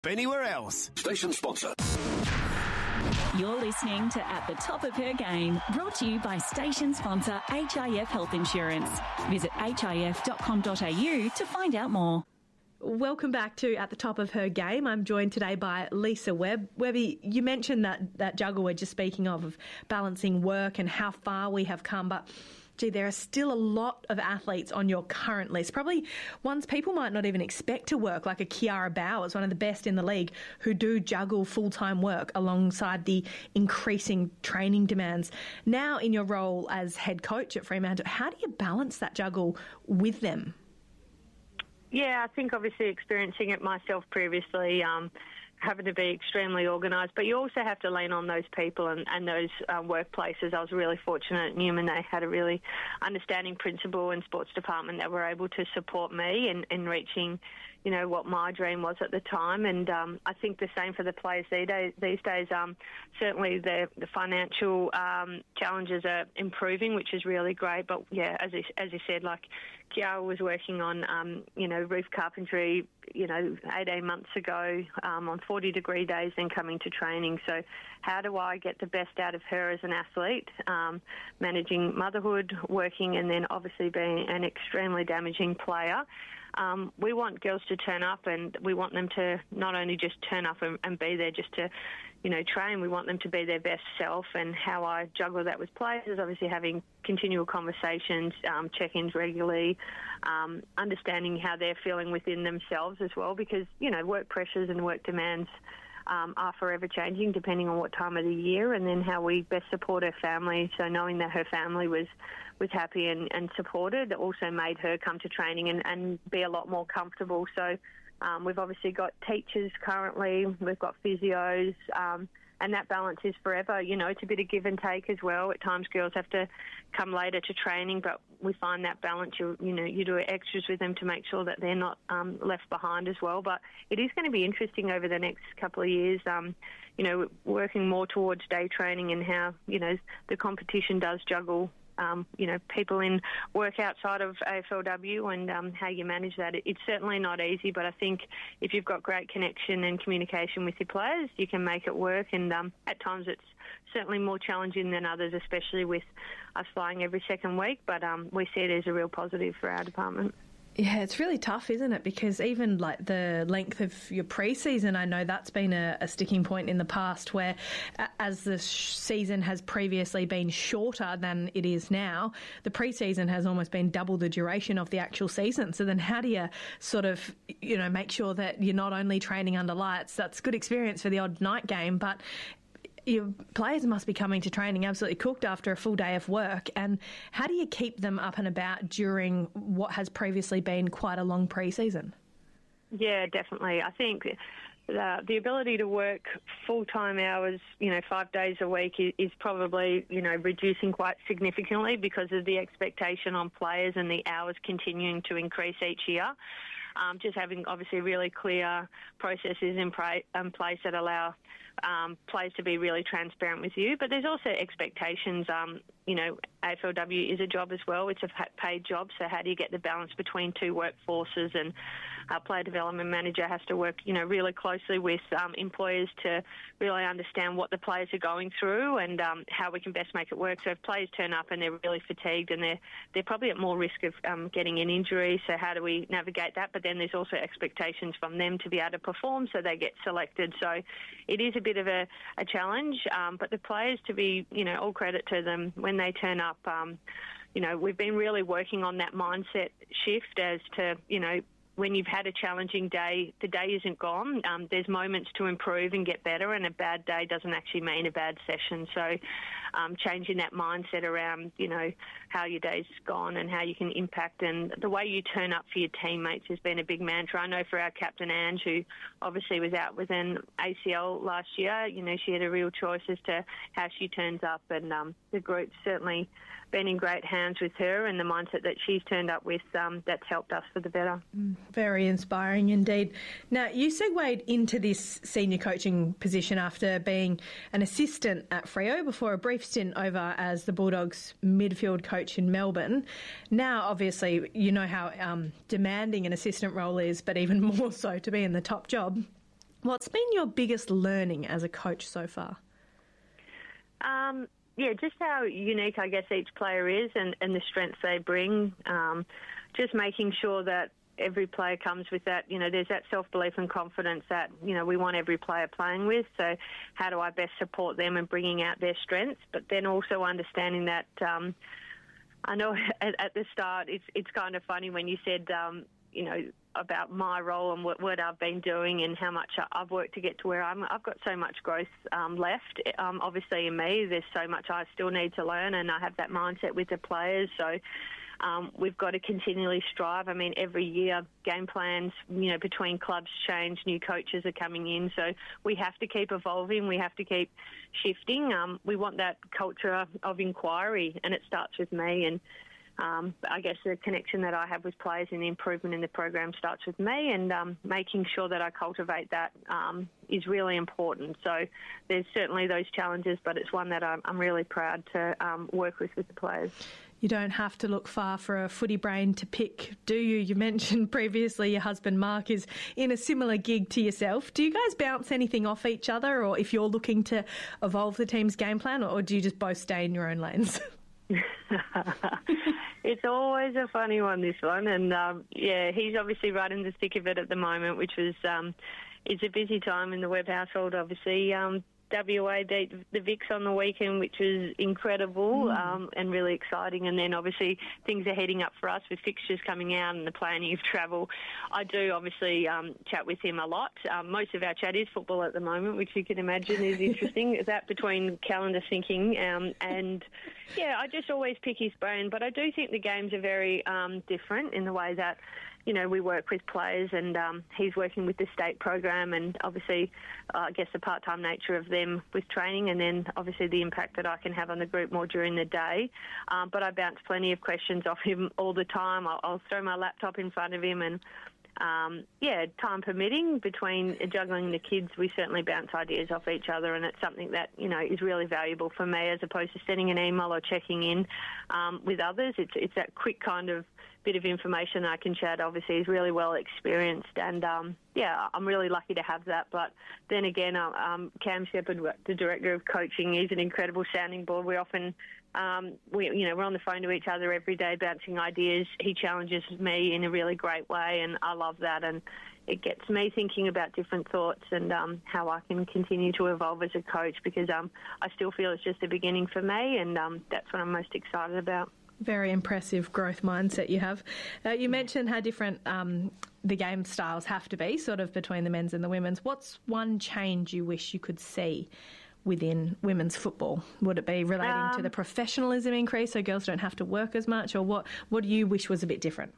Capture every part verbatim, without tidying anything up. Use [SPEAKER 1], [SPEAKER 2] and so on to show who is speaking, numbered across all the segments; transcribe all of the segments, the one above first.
[SPEAKER 1] anywhere else.
[SPEAKER 2] Station sponsor.
[SPEAKER 3] You're listening to At the Top of Her Game, brought to you by station sponsor H I F Health Insurance. Visit h i f dot com dot a u to find out more.
[SPEAKER 4] Welcome back to At the Top of Her Game. I'm joined today by Lisa Webb. Webby, you mentioned that, that juggle we're just speaking of, of balancing work and how far we have come, but gee, there are still a lot of athletes on your current list, probably ones people might not even expect to work, like a Kiara Bowers, one of the best in the league, who do juggle full-time work alongside the increasing training demands. Now, in your role as head coach at Fremantle, how do you balance that juggle with them?
[SPEAKER 5] Yeah, I think obviously experiencing it myself previously, um, having to be extremely organised, but you also have to lean on those people and, and those uh, workplaces. I was really fortunate at Newman. They had a really understanding principal and sports department that were able to support me in, in reaching, you know, what my dream was at the time. And um, I think the same for the players these days. These days um, certainly the, the financial um, challenges are improving, which is really great. But, yeah, as you, as you said, like Kiara was working on, um, you know, roof carpentry, you know, eighteen months ago um, on forty degree days, then coming to training. So how do I get the best out of her as an athlete, um, managing motherhood, working, and then obviously being an extremely damaging player? Um, we want girls to turn up, and we want them to not only just turn up and, and be there just to, you know, train. We want them to be their best self, and how I juggle that with players is obviously having continual conversations, um, check-ins regularly, um, understanding how they're feeling within themselves as well, because, you know, work pressures and work demands Um, are forever changing depending on what time of the year, and then how we best support her family. So knowing that her family was, was happy and, and supported also made her come to training and, and be a lot more comfortable. So um, we've obviously got teachers currently, we've got physios, um, and that balance is forever. You know, it's a bit of give and take as well. At times girls have to come later to training, but we find that balance. You, you know, you do extras with them to make sure that they're not um, left behind as well. But it is going to be interesting over the next couple of years, um, you know, working more towards day training and how, you know, the competition does juggle Um, you know, people in work outside of A F L W, and um, how you manage that. It, it's certainly not easy, but I think if you've got great connection and communication with your players, you can make it work. And um, at times it's certainly more challenging than others, especially with us flying every second week, but um, we see it as a real positive for our department.
[SPEAKER 4] Yeah, it's really tough, isn't it? Because even like the length of your pre-season, I know that's been a, a sticking point in the past, where as the sh- season has previously been shorter than it is now, the pre-season has almost been double the duration of the actual season. So then how do you sort of, you know, make sure that you're not only training under lights? That's good experience for the odd night game, but your players must be coming to training absolutely cooked after a full day of work. And how do you keep them up and about during what has previously been quite a long pre-season?
[SPEAKER 5] Yeah, definitely. I think the, the ability to work full-time hours, you know, five days a week is, is probably, you know, reducing quite significantly because of the expectation on players and the hours continuing to increase each year. Um, just having obviously really clear processes in, pra- in place that allow um, players to be really transparent with you. But there's also expectations. Um, you know, A F L W is a job as well. It's a paid job. So how do you get the balance between two workforces? And our player development manager has to work, you know, really closely with um, employers to really understand what the players are going through and um, how we can best make it work. So if players turn up and they're really fatigued and they're they're probably at more risk of um, getting an injury, so how do we navigate that? But then there's also expectations from them to be able to perform, so they get selected. So it is a bit of a, a challenge, um, but the players, to be, you know, all credit to them, when they turn up, um, you know, we've been really working on that mindset shift as to, you know, when you've had a challenging day, the day isn't gone. Um, there's moments to improve and get better, and a bad day doesn't actually mean a bad session. So um, changing that mindset around, you know, how your day's gone and how you can impact, and the way you turn up for your teammates has been a big mantra. I know for our captain, Ange, who obviously was out with an A C L last year, you know, she had a real choice as to how she turns up, and um, the group's certainly been in great hands with her, and the mindset that she's turned up with, um, that's helped us for the better.
[SPEAKER 4] Mm, very inspiring indeed. Now, you segued into this senior coaching position after being an assistant at Freo before a brief stint over as the Bulldogs midfield coach in Melbourne. Now, obviously, you know how um, demanding an assistant role is, but even more so to be in the top job. What's been your biggest learning as a coach so far?
[SPEAKER 5] Um, yeah, just how unique, I guess, each player is and, and the strengths they bring. Um, just making sure that every player comes with that, you know, there's that self-belief and confidence that, you know, we want every player playing with. So how do I best support them and bringing out their strengths? But then also understanding that, um, I know at, at the start it's it's kind of funny when you said, um, you know, about my role and what, what I've been doing and how much I've worked to get to where I'm. I've got so much growth um, left, um, obviously, in me. There's so much I still need to learn, and I have that mindset with the players. So um, we've got to continually strive. I mean, every year game plans, you know, between clubs change, new coaches are coming in. So we have to keep evolving. We have to keep shifting. Um, we want that culture of inquiry, and it starts with me. And Um, I guess the connection that I have with players and the improvement in the program starts with me, and um, making sure that I cultivate that um, is really important. So there's certainly those challenges, but it's one that I'm, I'm really proud to um, work with with the players.
[SPEAKER 4] You don't have to look far for a footy brain to pick, do you? You mentioned previously your husband Mark is in a similar gig to yourself. Do you guys bounce anything off each other, or if you're looking to evolve the team's game plan, or do you just both stay in your own lanes?
[SPEAKER 5] It's always a funny one, this one, and um, yeah, he's obviously right in the thick of it at the moment, which was um, it's a busy time in the Webb household. Obviously, um, W A beat the Vics on the weekend, which was incredible mm. um, and really exciting. And then obviously things are heading up for us with fixtures coming out and the planning of travel. I do obviously um, chat with him a lot. Um, most of our chat is football at the moment, which you can imagine is interesting. That between calendar syncing um, and yeah, I just always pick his brain. But I do think the games are very um, different in the way that, you know, we work with players, and um, he's working with the state program, and obviously, uh, I guess the part-time nature of them with training, and then obviously the impact that I can have on the group more during the day. Um, but I bounce plenty of questions off him all the time. I'll, I'll throw my laptop in front of him, and um, yeah, time permitting, between juggling the kids, we certainly bounce ideas off each other, and it's something that, you know, is really valuable for me as opposed to sending an email or checking in um, with others. It's it's that quick kind of bit of information I can chat. Obviously, he's really well experienced, and um, yeah, I'm really lucky to have that. But then again, um, Cam Shepherd, the director of coaching, is an incredible sounding board. We often, um, we you know, we're on the phone to each other every day, bouncing ideas. He challenges me in a really great way, and I love that. And it gets me thinking about different thoughts and um, how I can continue to evolve as a coach, because um, I still feel it's just the beginning for me, and um, that's what I'm most excited about.
[SPEAKER 4] Very impressive growth mindset you have. Uh, you mentioned how different um, the game styles have to be, sort of between the men's and the women's. What's one change you wish you could see within women's football? Would it be relating um, to the professionalism increase so girls don't have to work as much, or what, what do you wish was a bit different?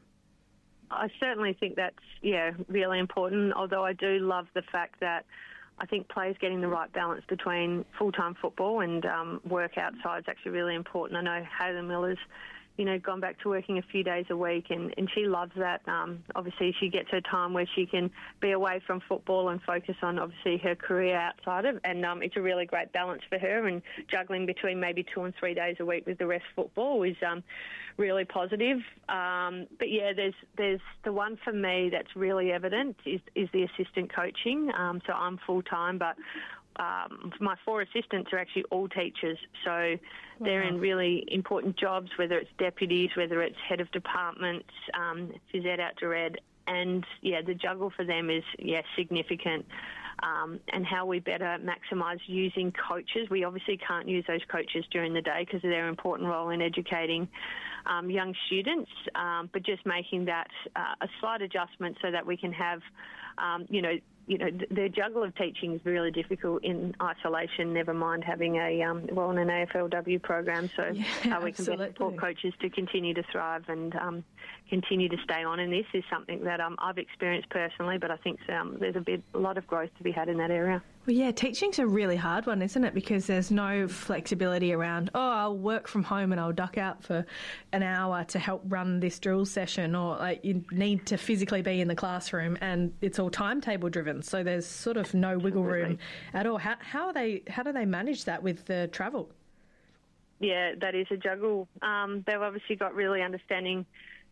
[SPEAKER 5] I certainly think that's, yeah, really important, although I do love the fact that I think players getting the right balance between full-time football and um, work outside is actually really important. I know Hayley Miller's, you know, gone back to working a few days a week, and, and she loves that. Um, obviously, she gets her time where she can be away from football and focus on, obviously, her career outside of, and um, it's a really great balance for her, and juggling between maybe two and three days a week with the rest of football is um, really positive. Um, but, yeah, there's there's the one for me that's really evident is, is the assistant coaching. Um, so I'm full-time, but Um, my four assistants are actually all teachers, so they're wow. in really important jobs, whether it's deputies, whether it's head of departments, um, phys ed out to red, and yeah, the juggle for them is yeah significant. Um, and how we better maximise using coaches. We obviously can't use those coaches during the day because of their important role in educating um, young students, um, but just making that uh, a slight adjustment so that we can have, um, you know, you know, the juggle of teaching is really difficult in isolation, never mind having a, um, well, in an A F L W program. So
[SPEAKER 4] yeah,
[SPEAKER 5] how we can
[SPEAKER 4] absolutely.
[SPEAKER 5] support coaches to continue to thrive and um, continue to stay on in this is something that um, I've experienced personally, but I think um, there's a, bit, a lot of growth to be had in that area.
[SPEAKER 4] Well, yeah, teaching's a really hard one, isn't it? Because there's no flexibility around, oh, I'll work from home and I'll duck out for an hour to help run this drill session, or like you need to physically be in the classroom, and it's all timetable driven. So there's sort of no wiggle room at all. How, how are they? How do they manage that with the travel?
[SPEAKER 5] Yeah, that is a juggle. Um, they've obviously got really understanding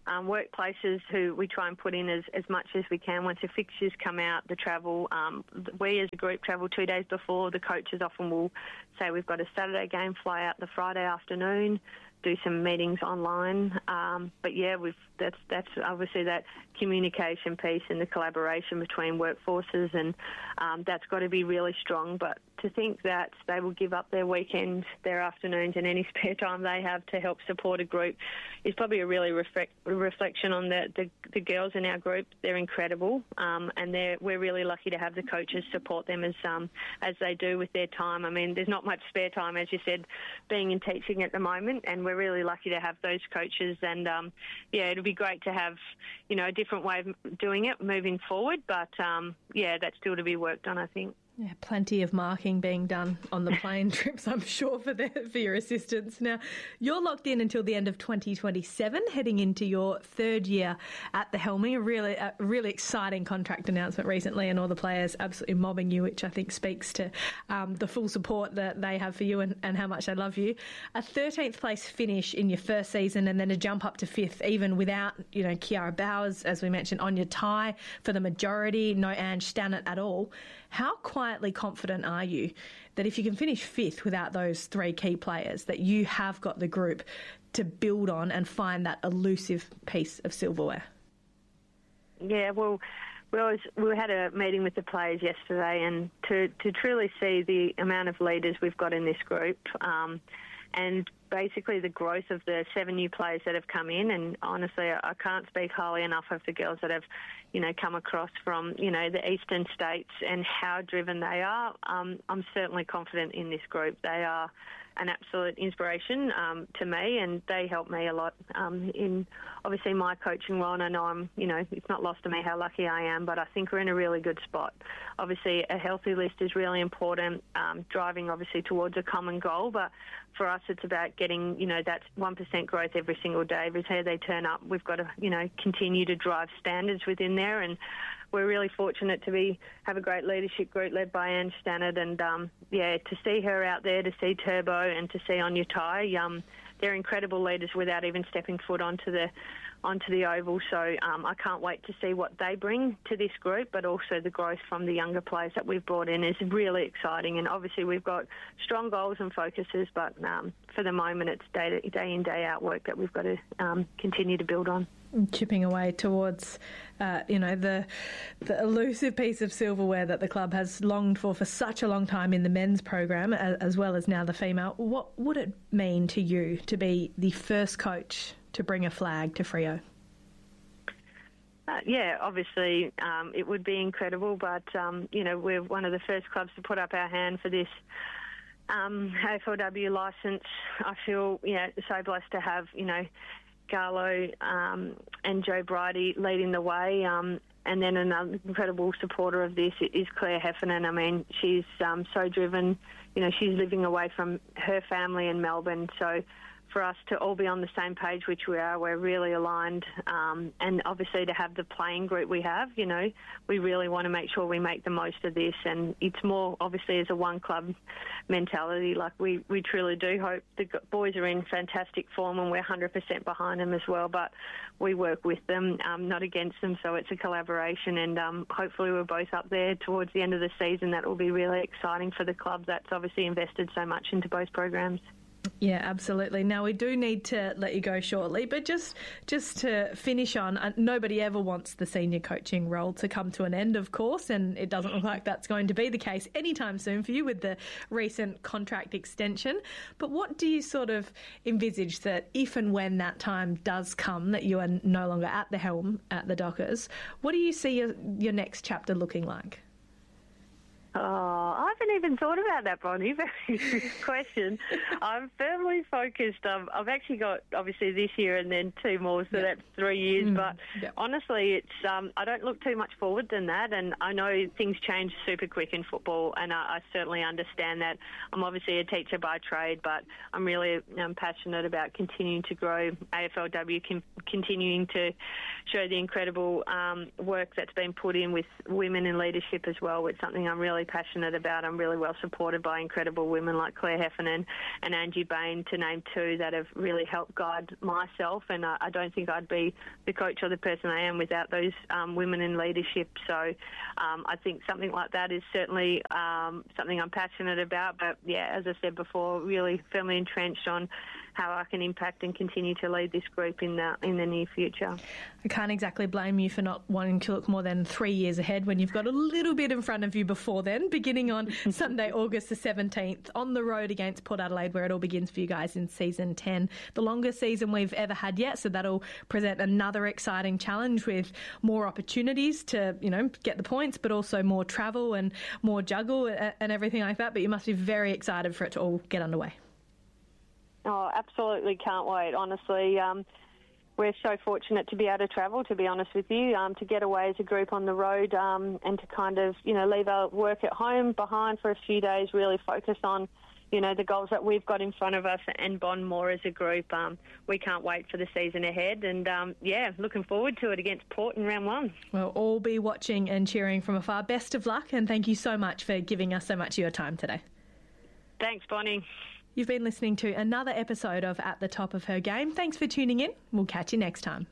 [SPEAKER 5] um, workplaces who we try and put in as, as much as we can. Once the fixtures come out, the travel, um, we as a group travel two days before. The coaches often will say we've got a Saturday game, fly out the Friday afternoon, do some meetings online. Um, but yeah, we've that's that's obviously that communication piece and the collaboration between workforces, and um, that's got to be really strong. But to think that they will give up their weekends, their afternoons, and any spare time they have to help support a group is probably a really reflect, reflection on the, the the girls in our group. They're incredible, um, and they're we're really lucky to have the coaches support them as um, as they do with their time. I mean, there's not much spare time, as you said, being in teaching at the moment, and we're really lucky to have those coaches. And um, yeah, it'll be great to have, you know, a different way of doing it moving forward. But um, yeah, that's still to be worked on, I think.
[SPEAKER 4] Yeah, plenty of marking being done on the plane trips, I'm sure, for the, for your assistants. Now, you're locked in until the end of twenty twenty-seven, heading into your third year at the Helming. A really, a really exciting contract announcement recently, and all the players absolutely mobbing you, which I think speaks to um, the full support that they have for you and, and how much they love you. A thirteenth place finish in your first season, and then a jump up to fifth, even without, you know, Kiara Bowers, as we mentioned, on your tie for the majority, no Ange Stannett at all. How quietly confident are you that if you can finish fifth without those three key players, that you have got the group to build on and find that elusive piece of silverware?
[SPEAKER 5] Yeah, well, we always, we had a meeting with the players yesterday, and to, to truly see the amount of leaders we've got in this group, um, and basically the growth of the seven new players that have come in, and honestly, I can't speak highly enough of the girls that have, you know, come across from, you know, the eastern states and how driven they are. Um, I'm certainly confident in this group. They are an absolute inspiration um, to me, and they help me a lot um, in obviously my coaching role. And I know I'm, you know, it's not lost to me how lucky I am, but I think we're in a really good spot. Obviously, a healthy list is really important, um, driving obviously towards a common goal, but for us, it's about getting, you know, that one percent growth every single day. Every day they turn up, we've got to, you know, continue to drive standards within there. And we're really fortunate to be have a great leadership group led by Ange Stannett. And, um, yeah, to see her out there, to see Turbo and to see Anya Tai, um, they're incredible leaders without even stepping foot onto the onto the oval. So um, I can't wait to see what they bring to this group, but also the growth from the younger players that we've brought in is really exciting. And obviously we've got strong goals and focuses, but um, for the moment it's day, to, day in, day out work that we've got to um, continue to build on.
[SPEAKER 4] Chipping away towards, uh, you know, the the elusive piece of silverware that the club has longed for for such a long time in the men's program, as, as well as now the female. What would it mean to you to be the first coach to bring a flag to Freo?
[SPEAKER 5] Uh, yeah, obviously um, it would be incredible, but, um, you know, we're one of the first clubs to put up our hand for this um, A F L W licence. I feel, you know, so blessed to have, you know, Garlo um, and Joe Bridie leading the way. Um, and then another incredible supporter of this is Claire Heffernan. I mean, she's um, so driven. You know, she's living away from her family in Melbourne. So for us to all be on the same page, which we are, we're really aligned. Um, and obviously to have the playing group we have, you know, we really want to make sure we make the most of this. And it's more obviously as a one club mentality. Like we, we truly do hope the boys are in fantastic form, and we're one hundred percent behind them as well. But we work with them, um, not against them. So it's a collaboration, and um, hopefully we're both up there towards the end of the season. That will be really exciting for the club that's obviously invested so much into both programs.
[SPEAKER 4] Yeah, absolutely. Now, we do need to let you go shortly, but just just to finish on, uh, nobody ever wants the senior coaching role to come to an end, of course, and it doesn't look like that's going to be the case anytime soon for you with the recent contract extension. But what do you sort of envisage that if and when that time does come, that you are no longer at the helm at the Dockers, what do you see your, your next chapter looking like?
[SPEAKER 5] Oh, I haven't even thought about that, Bonnie. Very good question. I'm firmly focused. Um, I've actually got, obviously, this year and then two more, so yep. That's three years. Mm, but yep. honestly, it's um, I don't look too much forward than that. And I know things change super quick in football, and I, I certainly understand that. I'm obviously a teacher by trade, but I'm really um, passionate about continuing to grow A F L W, com- continuing to show the incredible um, work that's been put in with women in leadership as well. It's something I'm really passionate about. I'm really well supported by incredible women like Claire Heffernan and Angie Bain, to name two, that have really helped guide myself. And I, I don't think I'd be the coach or the person I am without those um, women in leadership. So um, I think something like that is certainly um, something I'm passionate about. But, yeah, as I said before, really firmly entrenched on how I can impact and continue to lead this group in the in the near future.
[SPEAKER 4] I can't exactly blame you for not wanting to look more than three years ahead when you've got a little bit in front of you before then, beginning on Sunday, August the seventeenth, on the road against Port Adelaide, where it all begins for you guys in season ten. The longest season we've ever had yet, so that'll present another exciting challenge with more opportunities to, you know, get the points, but also more travel and more juggle and everything like that. But you must be very excited for it to all get underway.
[SPEAKER 5] Oh, absolutely can't wait, honestly. Um, we're so fortunate to be able to travel, to be honest with you, um, to get away as a group on the road um, and to kind of, you know, leave our work at home behind for a few days, really focus on, you know, the goals that we've got in front of us and bond more as a group. Um, we can't wait for the season ahead and, um, yeah, looking forward to it against Port in round one.
[SPEAKER 4] We'll all be watching and cheering from afar. Best of luck, and thank you so much for giving us so much of your time today.
[SPEAKER 5] Thanks, Bonnie.
[SPEAKER 4] You've been listening to another episode of At the Top of Her Game. Thanks for tuning in. We'll catch you next time.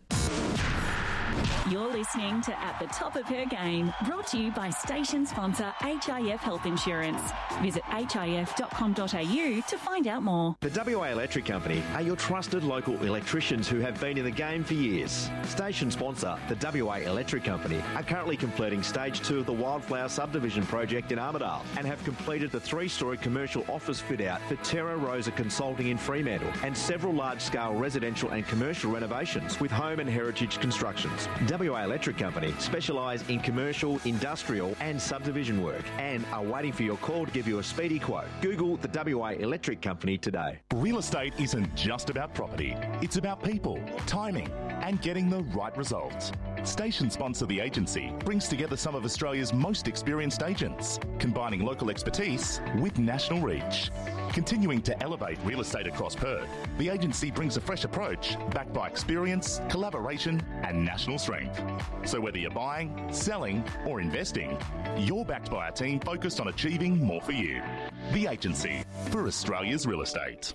[SPEAKER 3] You're listening to At the Top of Her Game, brought to you by station sponsor H I F Health Insurance. Visit h i f dot com dot a u to find out more.
[SPEAKER 1] The W A Electric Company are your trusted local electricians who have been in the game for years. Station sponsor, the W A Electric Company, are currently completing stage two of the Wildflower subdivision project in Armidale and have completed the three-storey commercial office fit-out for Terra Rosa Consulting in Fremantle and several large-scale residential and commercial renovations with home and heritage constructions. W A Electric Company specialise in commercial, industrial and subdivision work and are waiting for your call to give you a speedy quote. Google the W A Electric Company today.
[SPEAKER 2] Real estate isn't just about property. It's about people, timing and getting the right results. Station sponsor The Agency brings together some of Australia's most experienced agents, combining local expertise with national reach. Continuing to elevate real estate across Perth, The Agency brings a fresh approach backed by experience, collaboration and national strength. So whether you're buying, selling or investing, you're backed by a team focused on achieving more for you. The Agency, for Australia's real estate.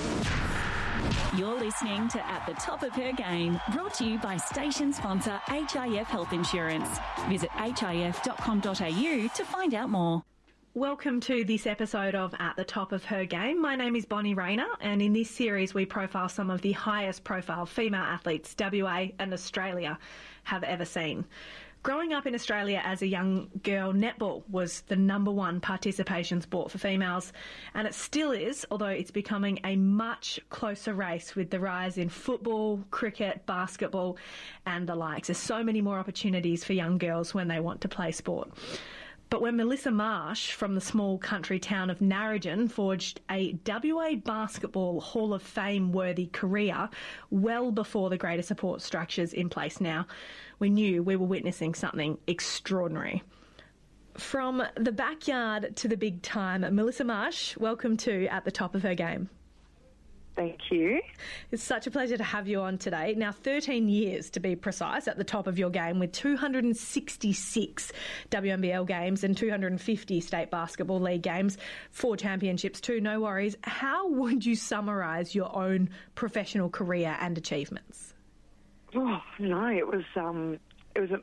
[SPEAKER 3] You're listening to At the Top of Her Game, brought to you by station sponsor H I F Health Insurance. Visit h i f dot com dot a u to find out more.
[SPEAKER 4] Welcome to this episode of At the Top of Her Game. My name is Bonnie Rayner, and in this series we profile some of the highest profile female athletes W A and Australia have ever seen. Growing up in Australia as a young girl, netball was the number one participation sport for females, and it still is, although it's becoming a much closer race with the rise in football, cricket, basketball and the likes. There's so many more opportunities for young girls when they want to play sport. But when Melissa Marsh from the small country town of Narrogin forged a W A Basketball Hall of Fame worthy career well before the greater support structures in place now, we knew we were witnessing something extraordinary. From the backyard to the big time, Melissa Marsh, welcome to At the Top of Her Game.
[SPEAKER 5] Thank you.
[SPEAKER 4] It's such a pleasure to have you on today. Now, thirteen years to be precise at the top of your game with two hundred sixty-six W N B L games and two hundred fifty State Basketball League games, four championships too, no worries. How would you summarise your own professional career and achievements?
[SPEAKER 6] Oh, no, it was, um, it was, a,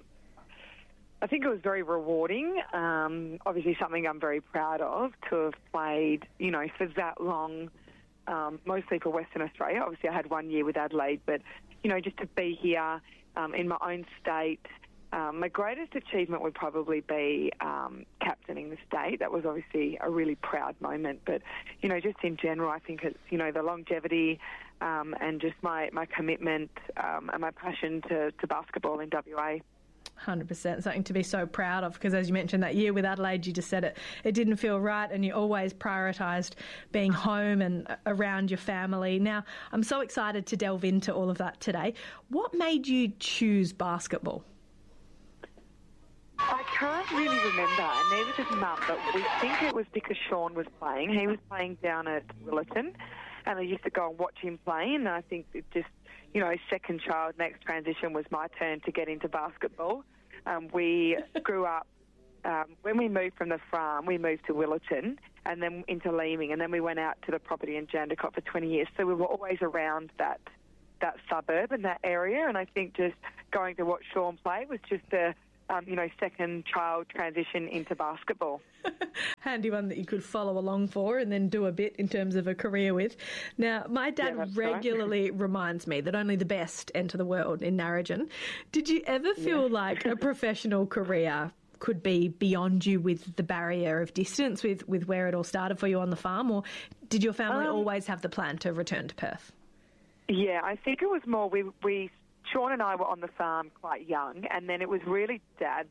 [SPEAKER 6] I think it was very rewarding. Um, obviously something I'm very proud of to have played, you know, for that long. Um, mostly for Western Australia. Obviously, I had one year with Adelaide, but, you know, just to be here um, in my own state, um, my greatest achievement would probably be um, captaining the state. That was obviously a really proud moment. But, you know, just in general, I think it's, you know, the longevity um, and just my, my commitment um, and my passion to, to basketball in W A.
[SPEAKER 4] one hundred percent, something to be so proud of, because as you mentioned, that year with Adelaide, you just said it, it didn't feel right, and you always prioritised being home and around your family. Now, I'm so excited to delve into all of that today. What made you choose basketball?
[SPEAKER 6] I can't really remember, and neither does Mum, but we think it was because Sean was playing. He was playing down at Willetton, and I used to go and watch him play, and I think it just, you know, second child, next transition was my turn to get into basketball. Um, we grew up um, when we moved from the farm, we moved to Willerton and then into Leeming, and then we went out to the property in Jandakot for twenty years. So we were always around that that suburb and that area, and I think just going to watch Sean play was just a um, you know second child transition into basketball.
[SPEAKER 4] Handy one that you could follow along for and then do a bit in terms of a career with. Now, my dad
[SPEAKER 6] yeah,
[SPEAKER 4] regularly
[SPEAKER 6] right.
[SPEAKER 4] reminds me that only the best enter the world in Narrogin. Did you ever feel
[SPEAKER 6] yeah.
[SPEAKER 4] like a professional career could be beyond you with the barrier of distance with, with where it all started for you on the farm, or did your family
[SPEAKER 6] um,
[SPEAKER 4] always have the plan to return to Perth?
[SPEAKER 6] Yeah, I think it was more, we, we Sean and I were on the farm quite young, and then it was really Dad's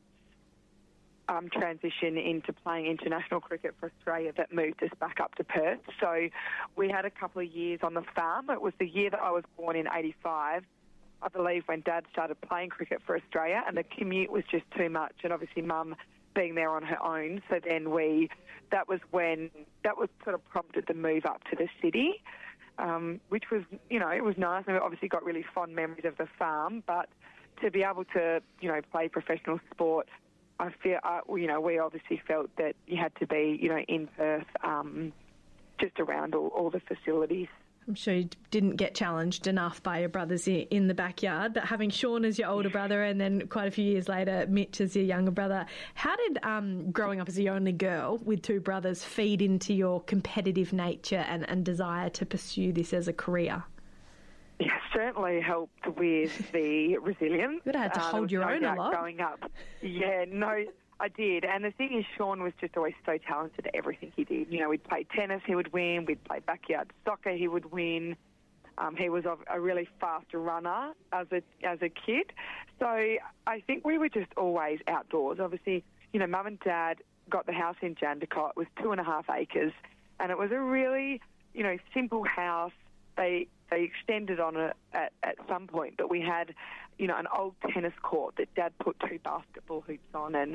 [SPEAKER 6] um, transition into playing international cricket for Australia that moved us back up to Perth. So we had a couple of years on the farm. It was the year that I was born in eighty-five, I believe, when Dad started playing cricket for Australia, and the commute was just too much, and obviously Mum being there on her own. So then we, that was when, that was sort of prompted the move up to the city, um, which was, you know, it was nice, and we obviously got really fond memories of the farm, but to be able to, you know, play professional sport, I feel, uh, you know, we obviously felt that you had to be, you know, in Perth, um, just around all, all the facilities.
[SPEAKER 4] I'm sure you didn't get challenged enough by your brothers in the backyard, but having Sean as your older brother and then quite a few years later Mitch as your younger brother, how did um, growing up as the only girl with two brothers feed into your competitive nature and, and desire to pursue this as a career?
[SPEAKER 6] Yeah, certainly helped with the resilience.
[SPEAKER 4] You would have had to
[SPEAKER 6] uh,
[SPEAKER 4] hold your
[SPEAKER 6] no
[SPEAKER 4] own a lot.
[SPEAKER 6] Growing up. Yeah, no, I did. And the thing is, Sean was just always so talented at everything he did. You know, we'd play tennis, he would win. We'd play backyard soccer, he would win. Um, he was a really fast runner as a as a kid. So I think we were just always outdoors. Obviously, you know, Mum and Dad got the house in Jandakot. It was two and a half acres. And it was a really, you know, simple house. They they extended on it at, at some point, but we had, you know, an old tennis court that Dad put two basketball hoops on, and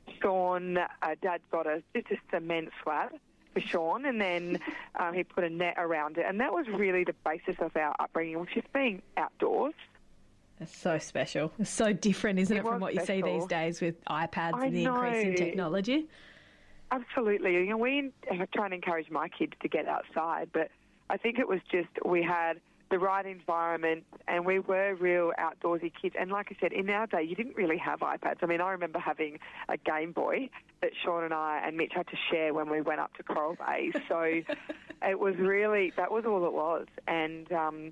[SPEAKER 6] Sean, uh, Dad got a just a cement slab for Sean, and then um, he put a net around it, and that was really the basis of our upbringing, which is being outdoors.
[SPEAKER 4] It's so special. It's so different, isn't it,
[SPEAKER 6] it
[SPEAKER 4] from what
[SPEAKER 6] special.
[SPEAKER 4] you see these days with iPads
[SPEAKER 6] I
[SPEAKER 4] and the
[SPEAKER 6] know.
[SPEAKER 4] increase in technology?
[SPEAKER 6] Absolutely. You know, we try and encourage my kids to get outside, but I think it was just we had the right environment and we were real outdoorsy kids. And like I said, in our day, you didn't really have iPads. I mean, I remember having a Game Boy that Sean and I and Mitch had to share when we went up to Coral Bay. So it was really, that was all it was. And um,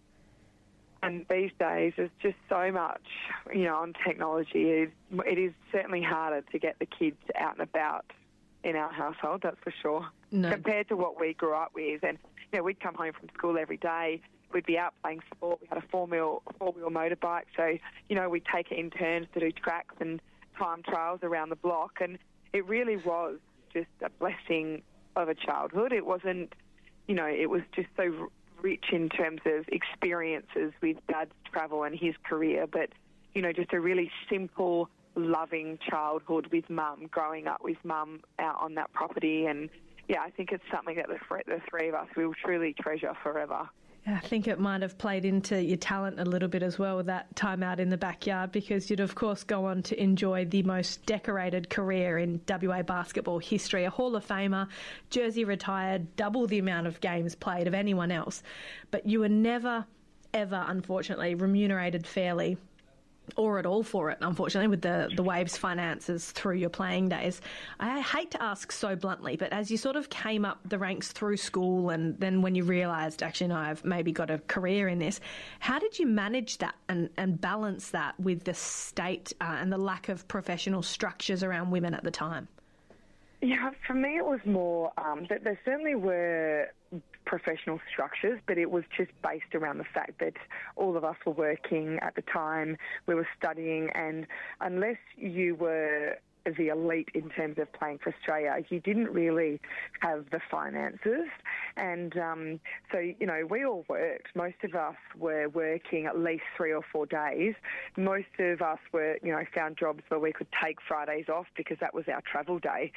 [SPEAKER 6] and these days, there's just so much, you know, on technology. It is, it is certainly harder to get the kids out and about in our household, that's for sure,
[SPEAKER 4] no.
[SPEAKER 6] compared to what we grew up with. And you know, we'd come home from school every day. We'd be out playing sport. We had a four-wheel, four-wheel motorbike. So, you know, we'd take it in turns to do tracks and time trials around the block. And it really was just a blessing of a childhood. It wasn't, you know, it was just so rich in terms of experiences with Dad's travel and his career. But, you know, just a really simple, loving childhood with Mum, growing up with Mum out on that property. And yeah, I think it's something that the, the three of us will truly treasure forever.
[SPEAKER 4] I think it might have played into your talent a little bit as well with that time out in the backyard, because you'd of course go on to enjoy the most decorated career in W A basketball history, a Hall of Famer, jersey retired, double the amount of games played of anyone else. But you were never, ever, unfortunately, remunerated fairly or at all for it, unfortunately, with the, the Waves finances through your playing days. I hate to ask so bluntly, but as you sort of came up the ranks through school and then when you realised, actually, no, I've maybe got a career in this, how did you manage that and, and balance that with the state uh, and the lack of professional structures around women at the time?
[SPEAKER 6] Yeah, for me it was more um, that there certainly were professional structures, but it was just based around the fact that all of us were working at the time, we were studying, and unless you were the elite in terms of playing for Australia, you didn't really have the finances. And um, so, you know, we all worked. Most of us were working at least three or four days. Most of us were, you know, found jobs where we could take Fridays off because that was our travel day.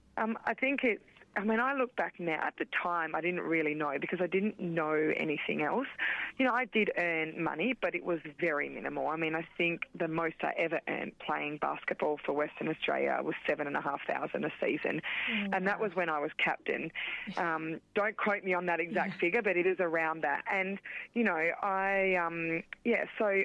[SPEAKER 6] Um, I think it's, I mean, I look back now. At the time, I didn't really know because I didn't know anything else. You know, I did earn money, but it was very minimal. I mean, I think the most I ever earned playing basketball for Western Australia was seven and a half thousand a season, oh, and that was when I was captain. Um, don't quote me on that exact yeah. figure, but it is around that. And you know, I um, yeah, so.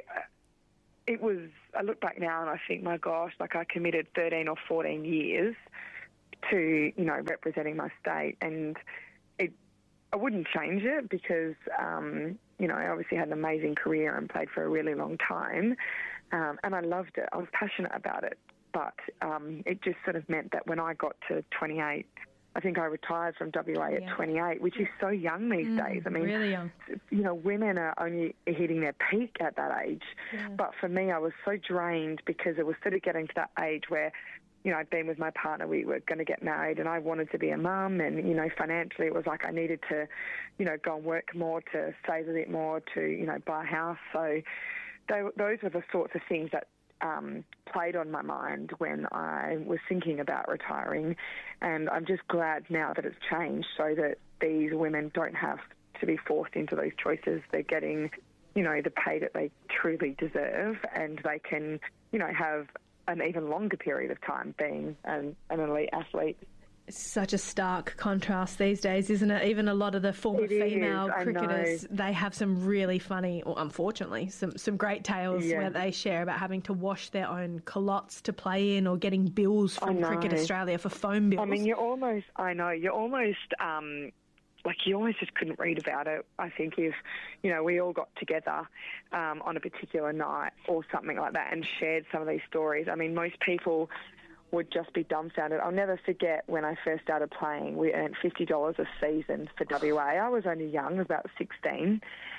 [SPEAKER 6] It was, I look back now and I think, my gosh, like I committed thirteen or fourteen years to, you know, representing my state, and it, I wouldn't change it because, um, you know, I obviously had an amazing career and played for a really long time, um, and I loved it. I was passionate about it, but um, it just sort of meant that when I got to twenty-eight, I think I retired from W A yeah. at twenty-eight, which is so young these mm, days. I mean,
[SPEAKER 4] really young.
[SPEAKER 6] You know, women are only hitting their peak at that age.
[SPEAKER 4] Yeah.
[SPEAKER 6] But for me, I was so drained because it was sort of getting to that age where, you know, I'd been with my partner, we were going to get married, and I wanted to be a mum, and, you know, financially it was like I needed to, you know, go and work more, to save a bit more, to, you know, buy a house. So they, those were the sorts of things that Um, played on my mind when I was thinking about retiring, and I'm just glad now that it's changed so that these women don't have to be forced into those choices. They're getting, you know, the pay that they truly deserve, and they can, you know, have an even longer period of time being an, an elite athlete.
[SPEAKER 4] It's such a stark contrast these days, isn't it? Even a lot of the former
[SPEAKER 6] it
[SPEAKER 4] female
[SPEAKER 6] is,
[SPEAKER 4] cricketers, they have some really funny, or unfortunately, some, some great tales yeah. where they share about having to wash their own culottes to play in, or getting bills from Cricket Australia for phone bills.
[SPEAKER 6] I mean, you're almost, I know, you're almost, um, like you almost just couldn't read about it. I think if, you know, we all got together um, on a particular night or something like that and shared some of these stories. I mean, most people would just be dumbfounded. I'll never forget when I first started playing, we earned fifty dollars a season for W A. I was only young, I was about sixteen.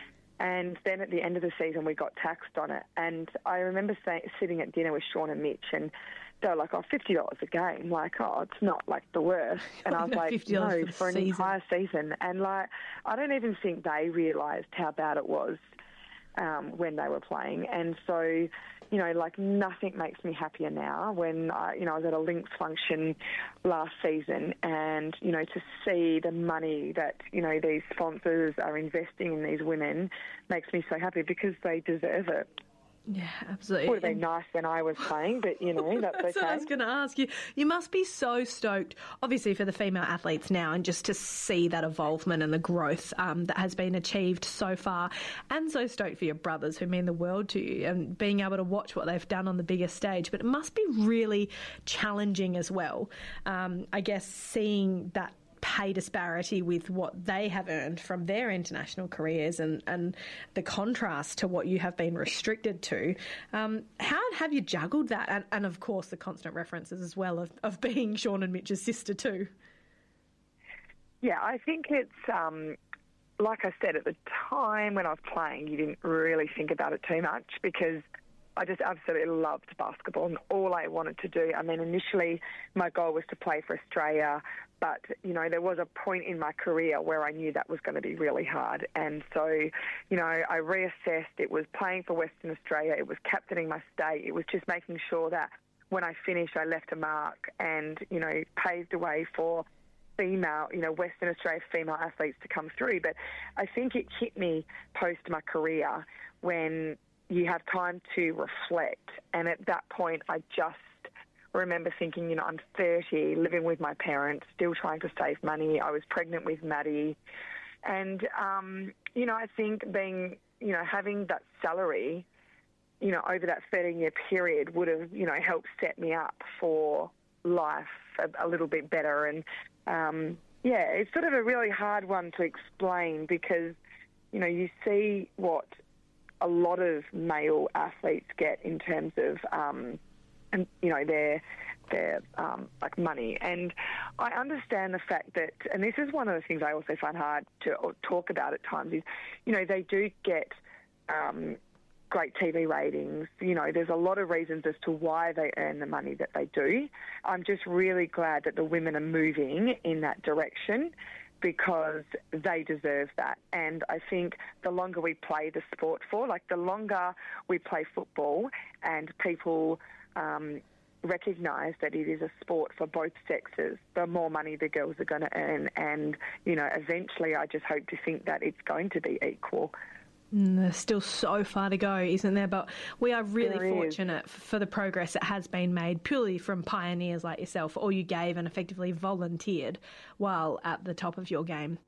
[SPEAKER 6] And then at the end of the season, we got taxed on it. And I remember say, sitting at dinner with Sean and Mitch, and they were like, oh, fifty dollars a game. Like, oh, it's not like the worst. And I was like, no, for, for an season. entire season. And like, I don't even think they realised how bad it was um, when they were playing. And so, you know, like nothing makes me happier now when, I, you know, I was at a Lynx function last season, and, you know, to see the money that, you know, these sponsors are investing in these women makes me so happy because they deserve it.
[SPEAKER 4] Yeah, absolutely.
[SPEAKER 6] It would have been nice when I was playing, but, you know, that's,
[SPEAKER 4] that's
[SPEAKER 6] okay.
[SPEAKER 4] what I was going to ask you. You must be so stoked, obviously, for the female athletes now, and just to see that evolvement and the growth um, that has been achieved so far, and so stoked for your brothers who mean the world to you, and being able to watch what they've done on the biggest stage. But it must be really challenging as well, um, I guess, seeing that pay disparity with what they have earned from their international careers, and, and the contrast to what you have been restricted to. Um, how have you juggled that? And, and of course, the constant references as well of, of being Sean and Mitch's sister too.
[SPEAKER 6] Yeah, I think it's, um, like I said, at the time when I was playing, you didn't really think about it too much because I just absolutely loved basketball and all I wanted to do. I mean, initially my goal was to play for Australia, but, you know, there was a point in my career where I knew that was going to be really hard. And so, you know, I reassessed. It was playing for Western Australia. It was captaining my state. It was just making sure that when I finished, I left a mark and, you know, paved the way for female, you know, Western Australia female athletes to come through. But I think it hit me post my career when you have time to reflect. And at that point, I just remember thinking, you know, I'm thirty, living with my parents, still trying to save money. I was pregnant with Maddie. And, um, you know, I think being, you know, having that salary, you know, over that thirteen-year period would have, you know, helped set me up for life a, a little bit better. And, um, yeah, it's sort of a really hard one to explain because, you know, you see what a lot of male athletes get in terms of, um, and you know, their their um, like money. And I understand the fact that, and this is one of the things I also find hard to talk about at times, is, you know, they do get um, great T V ratings. You know, there's a lot of reasons as to why they earn the money that they do. I'm just really glad that the women are moving in that direction, because they deserve that. And I think the longer we play the sport for, like the longer we play football and people, um, recognise that it is a sport for both sexes, the more money the girls are going to earn. And, you know, eventually I just hope to think that it's going to be equal.
[SPEAKER 4] Mm, there's still so far to go, isn't there? But we are really
[SPEAKER 6] There is.
[SPEAKER 4] fortunate for the progress that has been made purely from pioneers like yourself. All you gave and effectively volunteered while at the top of your game.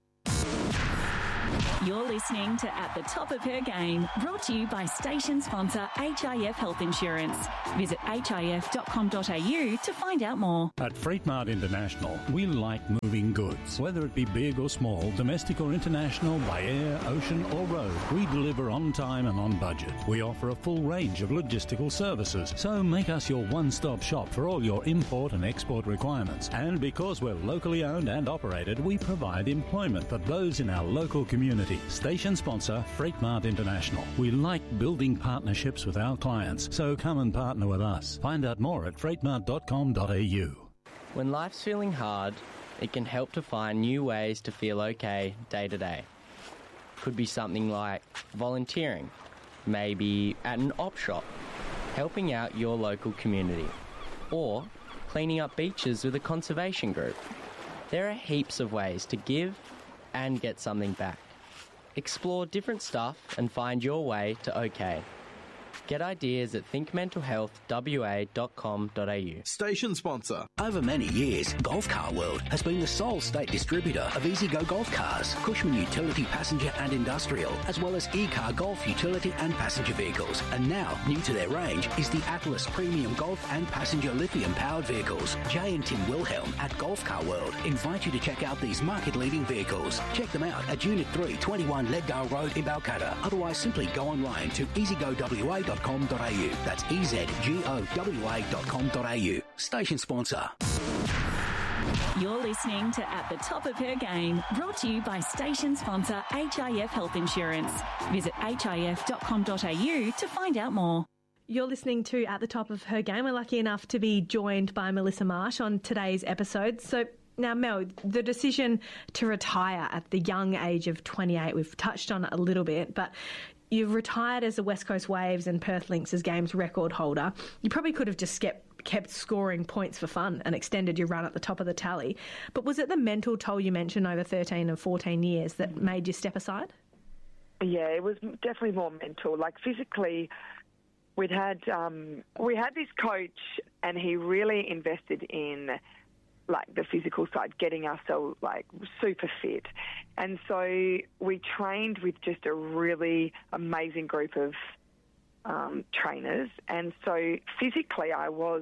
[SPEAKER 3] You're listening to At the Top of Her Game, brought to you by station sponsor H I F Health Insurance. Visit H I F dot com dot a u to find out more.
[SPEAKER 7] At Freight Mart International, we like moving goods. Whether it be big or small, domestic or international, by air, ocean or road, we deliver on time and on budget. We offer a full range of logistical services, so make us your one-stop shop for all your import and export requirements. And because we're locally owned and operated, we provide employment for those in our local community. Station sponsor Freight Mart International. We like building partnerships with our clients, so come and partner with us. Find out more at freight mart dot com dot a u.
[SPEAKER 8] When life's feeling hard, it can help to find new ways to feel okay day to day. Could be something like volunteering, maybe at an op shop, helping out your local community, or cleaning up beaches with a conservation group. There are heaps of ways to give and get something back. Explore different stuff and find your way to OK. Get ideas at think mental health w a dot com dot a u.
[SPEAKER 9] Station sponsor.
[SPEAKER 10] Over many years, Golf Car World has been the sole state distributor of E-Z-Go golf cars, Cushman utility passenger and industrial, as well as E-Car golf utility and passenger vehicles. And now, new to their range is the Atlas Premium Golf and Passenger Lithium-powered vehicles. Jay and Tim Wilhelm at Golf Car World invite you to check out these market-leading vehicles. Check them out at Unit three, twenty-one Leadgale Road in Balcatta. Otherwise, simply go online to e z go w a dot com dot a u. That's e z g o w a dot com dot a u. Station sponsor.
[SPEAKER 3] You're listening to At the Top of Her Game, brought to you by station sponsor H I F Health Insurance. Visit h i f dot com dot a u to find out more.
[SPEAKER 4] You're listening to At the Top of Her Game. We're lucky enough to be joined by Melissa Marsh on today's episode. So now, Mel, the decision to retire at the young age of twenty-eight, we've touched on it a little bit, but you've retired as the West Coast Waves and Perth Lynx Games record holder. You probably could have just kept, kept scoring points for fun and extended your run at the top of the tally. But was it the mental toll you mentioned over thirteen and fourteen years that made you step aside?
[SPEAKER 6] Yeah, it was definitely more mental. Like physically, we'd had um, we had this coach, and he really invested in like the physical side, getting ourselves like super fit. And so we trained with just a really amazing group of um, trainers. And so physically I was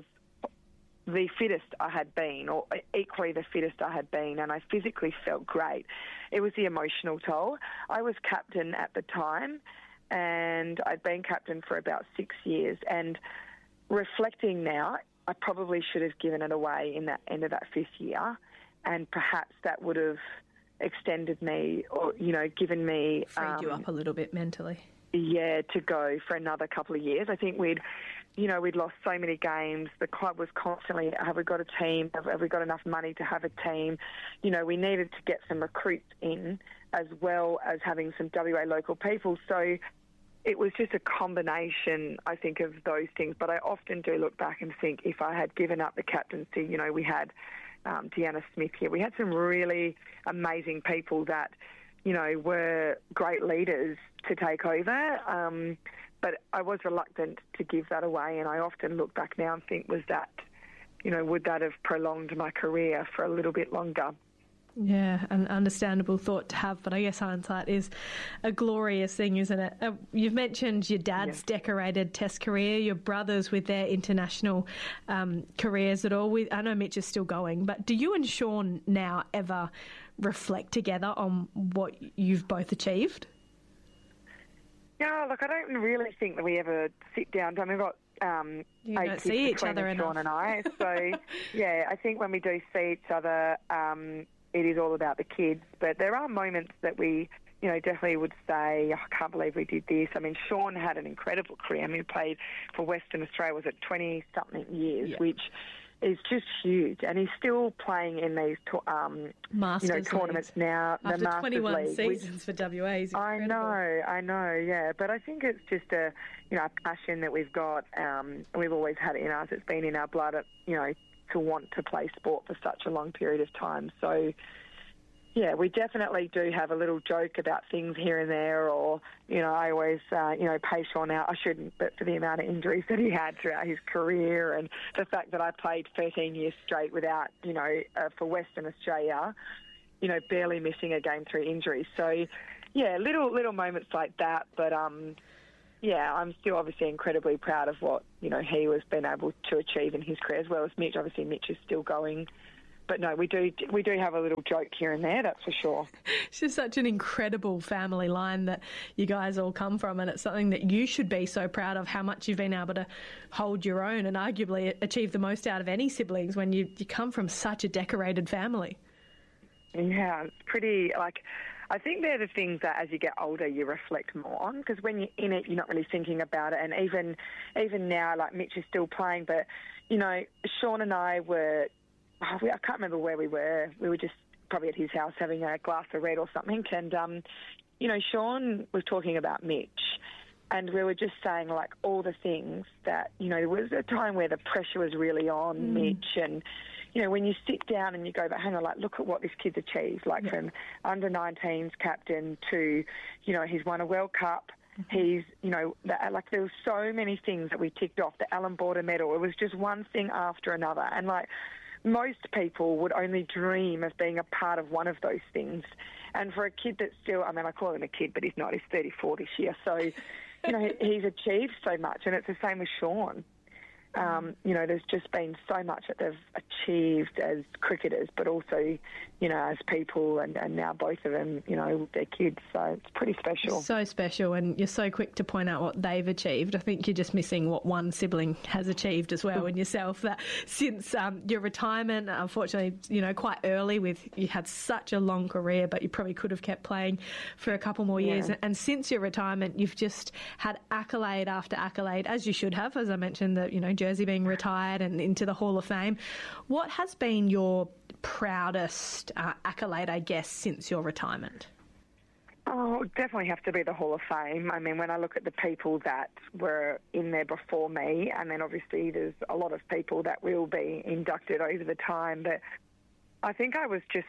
[SPEAKER 6] the fittest I had been, or equally the fittest I had been, and I physically felt great. It was the emotional toll. I was captain at the time, and I'd been captain for about six years. And reflecting now, I probably should have given it away in that end of that fifth year, and perhaps that would have extended me, or you know, given me
[SPEAKER 4] freed um, you up a little bit mentally.
[SPEAKER 6] Yeah, to go for another couple of years. I think we'd, you know, we'd lost so many games. The club was constantly, have we got a team? Have, have we got enough money to have a team? You know, we needed to get some recruits in, as well as having some W A local people. So it was just a combination, I think, of those things. But I often do look back and think if I had given up the captaincy, you know, we had um, Deanna Smith here. We had some really amazing people that, you know, were great leaders to take over. Um, but I was reluctant to give that away. And I often look back now and think, was that, you know, would that have prolonged my career for a little bit longer?
[SPEAKER 4] Yeah, an understandable thought to have, but I guess hindsight is a glorious thing, isn't it? Uh, you've mentioned your dad's yeah. decorated Test career, your brothers with their international um, careers at all. We, I know Mitch is still going, but do you and Sean now ever reflect together on what you've both achieved?
[SPEAKER 6] Yeah, look, I don't really think that we ever sit down. I mean, we've got um,
[SPEAKER 4] you
[SPEAKER 6] eight
[SPEAKER 4] don't
[SPEAKER 6] kids
[SPEAKER 4] see each
[SPEAKER 6] between
[SPEAKER 4] other
[SPEAKER 6] Sean
[SPEAKER 4] enough.
[SPEAKER 6] and I. So, yeah, I think when we do see each other, um, it is all about the kids. But there are moments that we, you know, definitely would say, oh, I can't believe we did this. I mean, Sean had an incredible career. I mean, he played for Western Australia, was it twenty-something years, yeah. which, is just huge, and he's still playing in these um,
[SPEAKER 4] Masters
[SPEAKER 6] you know, tournaments
[SPEAKER 4] leagues.
[SPEAKER 6] now.
[SPEAKER 4] After
[SPEAKER 6] the Masters
[SPEAKER 4] twenty-one
[SPEAKER 6] League,
[SPEAKER 4] seasons which, for W A is incredible.
[SPEAKER 6] I know, I know, yeah. But I think it's just a, you know, a passion that we've got. Um, we've always had it in us. It's been in our blood, you know, to want to play sport for such a long period of time. So, yeah, we definitely do have a little joke about things here and there, or, you know, I always, uh, you know, pay Sean out. I shouldn't, but for the amount of injuries that he had throughout his career, and the fact that I played thirteen years straight without, you know, uh, for Western Australia, you know, barely missing a game through injury. So, yeah, little little moments like that, but, um, yeah, I'm still obviously incredibly proud of what, you know, he was been able to achieve in his career, as well as Mitch. Obviously, Mitch is still going. But no, we do we do have a little joke here and there, that's for sure.
[SPEAKER 4] It's just such an incredible family line that you guys all come from, and it's something that you should be so proud of, how much you've been able to hold your own and arguably achieve the most out of any siblings when you, you come from such a decorated family.
[SPEAKER 6] Yeah, it's pretty, like, I think they're the things that as you get older you reflect more on, because when you're in it you're not really thinking about it. And even even now, like, Mitch is still playing, but, you know, Sean and I were... Oh, we, I can't remember where we were. We were just probably at his house having a glass of red or something. And, um, you know, Sean was talking about Mitch, and we were just saying, like, all the things that, you know, there was a time where the pressure was really on mm. Mitch. And, you know, when you sit down and you go, but hang on, like, look at what this kid's achieved, like yeah. from under nineteens captain to, you know, he's won a World Cup. Mm-hmm. He's, you know, the, like, there were so many things that we ticked off. The Allan Border medal, it was just one thing after another. And, like, most people would only dream of being a part of one of those things. And for a kid that's still, I mean, I call him a kid, but he's not. He's thirty-four this year. So, you know, he's achieved so much. And it's the same with Sean. Um, you know, there's just been so much that they've achieved as cricketers, but also, you know, as people, and, and now both of them, you know, with their kids. So it's pretty special.
[SPEAKER 4] So special, and you're so quick to point out what they've achieved. I think you're just missing what one sibling has achieved as well in yourself. That since um, your retirement, unfortunately, you know, quite early, with you had such a long career, but you probably could have kept playing for a couple more years. Yeah. And since your retirement, you've just had accolade after accolade, as you should have, as I mentioned, that, you know, Jersey being retired and into the Hall of Fame. What has been your proudest uh, accolade, I guess, since your retirement?
[SPEAKER 6] Oh, definitely have to be the Hall of Fame. I mean, when I look at the people that were in there before me, and then obviously there's a lot of people that will be inducted over the time, but I think I was just,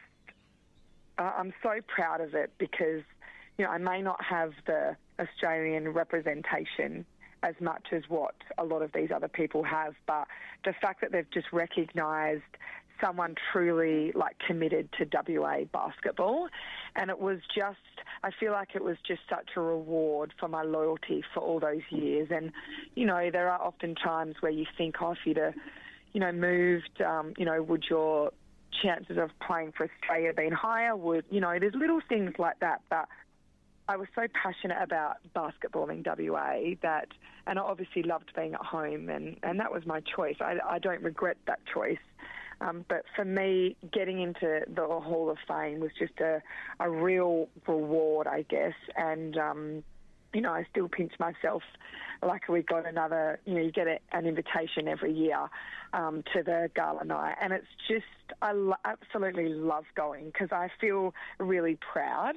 [SPEAKER 6] uh, I'm so proud of it because, you know, I may not have the Australian representation as much as what a lot of these other people have, but the fact that they've just recognised someone truly, like, committed to W A basketball, and it was just, I feel like it was just such a reward for my loyalty for all those years. And, you know, there are often times where you think, oh, if you'd have, you know, moved, um, you know, would your chances of playing for Australia been higher? Would, you know, there's little things like that, but I was so passionate about basketball in W A that, and I obviously loved being at home, and, and that was my choice. I, I don't regret that choice. Um, but for me, getting into the Hall of Fame was just a, a real reward, I guess. And, um, you know, I still pinch myself. Like, we got another, you know, you get a, an invitation every year um, to the gala night. And it's just, I lo- absolutely love going because I feel really proud.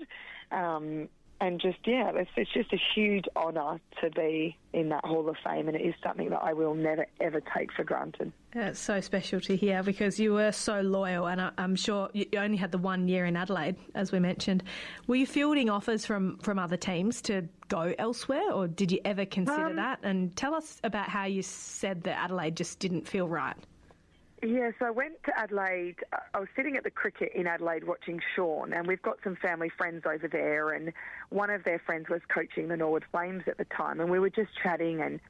[SPEAKER 6] Um, And just, yeah, it's, it's just a huge honour to be in that Hall of Fame, and it is something that I will never, ever take for granted.
[SPEAKER 4] Yeah, it's so special to hear because you were so loyal, and I, I'm sure you only had the one year in Adelaide, as we mentioned. Were you fielding offers from, from other teams to go elsewhere, or did you ever consider um, that? And tell us about how you said that Adelaide just didn't feel right.
[SPEAKER 6] Yeah, so I went to Adelaide. I was sitting at the cricket in Adelaide watching Sean, and we've got some family friends over there, and one of their friends was coaching the Norwood Flames at the time, and we were just chatting, and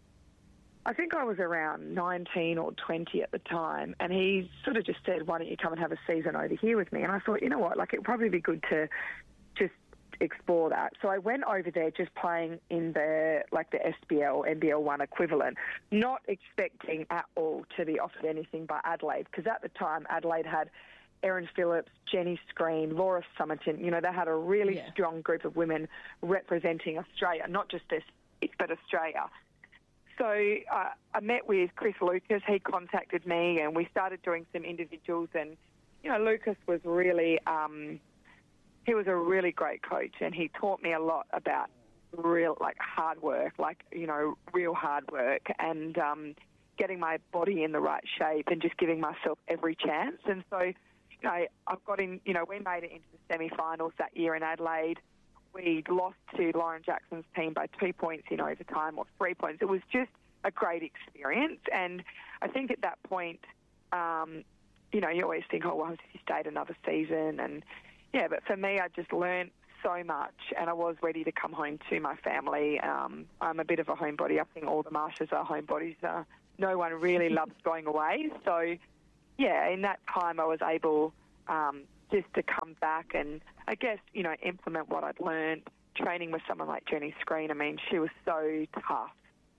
[SPEAKER 6] I think I was around nineteen or twenty at the time, and he sort of just said, why don't you come and have a season over here with me? And I thought, you know what, like, it would probably be good to just explore that. So I went over there just playing in the, like, the S B L, N B L one equivalent, not expecting at all to be offered anything by Adelaide, because at the time Adelaide had Erin Phillips, Jenny Screen, Laura Summerton. You know, they had a really yeah. strong group of women representing Australia, not just this, but Australia. so uh, I met with Chris Lucas. He contacted me and we started doing some individuals. And, you know, Lucas was really, um, he was a really great coach, and he taught me a lot about real, like, hard work, like, you know, real hard work, and um, getting my body in the right shape and just giving myself every chance. And so, you know, I've got in, you know, we made it into the semi-finals that year in Adelaide. We lost to Lauren Jackson's team by two points in overtime, or three points. It was just a great experience. And I think at that point, um, you know, you always think, oh, well, if you stayed another season. And, yeah, but for me, I just learned so much, and I was ready to come home to my family. Um, I'm a bit of a homebody. I think all the Marshes are homebodies. Uh, no one really loves going away. So, yeah, in that time I was able um, just to come back and, I guess, you know, implement what I'd learned, training with someone like Jenny Screen. I mean, she was so tough,